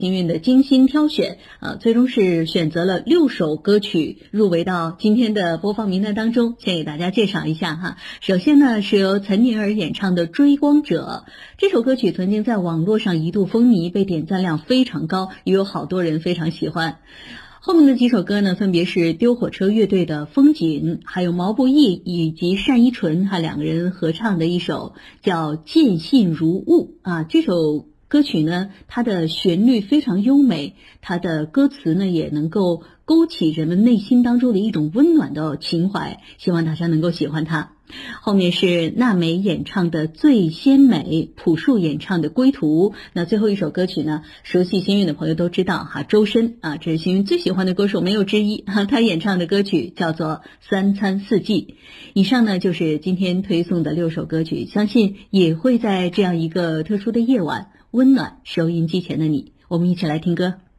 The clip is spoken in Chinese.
幸运的精心挑选，最终是选择了6首歌曲入围到今天的播放名单当中。先给大家介绍一下哈。首先呢，是由岑宁儿演唱的《追光者》，这首歌曲曾经在网络上一度风靡，被点赞量非常高，也有好多人非常喜欢。后面的几首歌呢，分别是丢火车乐队的《风景》，还有毛不易以及单依纯2个人合唱的一首叫《见信如雾》啊。这首歌曲呢，它的旋律非常优美，它的歌词呢也能够勾起人们内心当中的一种温暖的情怀，希望大家能够喜欢它。后面是娜美演唱的《最鲜美》，朴树演唱的《归途》。那最后一首歌曲呢，熟悉幸运的朋友都知道哈，周深啊，这是幸运最喜欢的歌手没有之一哈，他演唱的歌曲叫做《三餐四季》。以上呢就是今天推送的6首歌曲，相信也会在这样一个特殊的夜晚温暖收音机前的你。我们一起来听歌。